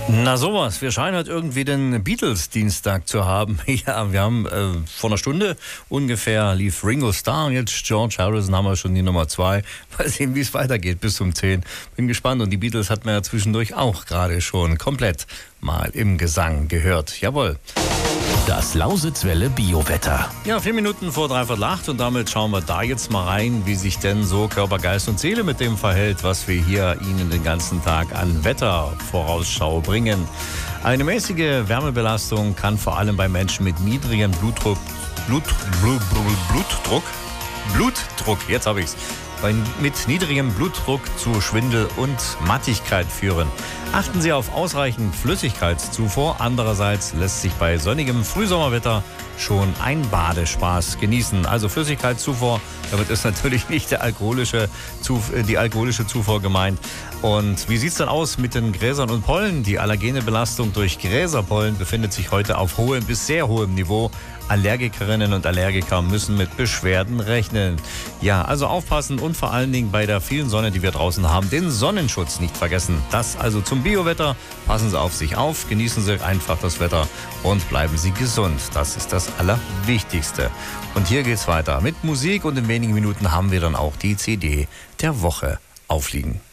Na sowas, wir scheinen halt irgendwie den Beatles-Dienstag zu haben. Ja, wir haben vor einer Stunde ungefähr lief Ringo Starr und jetzt George Harrison haben wir schon die Nummer 2. Mal sehen, wie es weitergeht bis um 10. Bin gespannt und die Beatles hatten wir ja zwischendurch auch gerade schon komplett mal im Gesang gehört. Jawohl. Das Lausitzwelle Biowetter. Ja, 4 Minuten vor 7:45 und damit schauen wir da jetzt mal rein, wie sich denn so Körper, Geist und Seele mit dem verhält, was wir hier Ihnen den ganzen Tag an Wettervorausschau bringen. Eine mäßige Wärmebelastung kann vor allem bei Menschen mit niedrigem Blutdruck, jetzt habe ich's, mit niedrigem Blutdruck zu Schwindel und Mattigkeit führen. Achten Sie auf ausreichend Flüssigkeitszufuhr. Andererseits lässt sich bei sonnigem Frühsommerwetter schon ein Badespaß genießen. Also Flüssigkeitszufuhr, damit ist natürlich nicht die alkoholische Zufuhr gemeint. Und wie sieht es dann aus mit den Gräsern und Pollen? Die allergene Belastung durch Gräserpollen befindet sich heute auf hohem bis sehr hohem Niveau. Allergikerinnen und Allergiker müssen mit Beschwerden rechnen. Ja, also aufpassen und vor allen Dingen bei der vielen Sonne, die wir draußen haben, den Sonnenschutz nicht vergessen. Das also zum Biowetter. Passen Sie auf sich auf, genießen Sie einfach das Wetter und bleiben Sie gesund. Das ist das Allerwichtigste. Und hier geht's weiter mit Musik und in wenigen Minuten haben wir dann auch die CD der Woche aufliegen.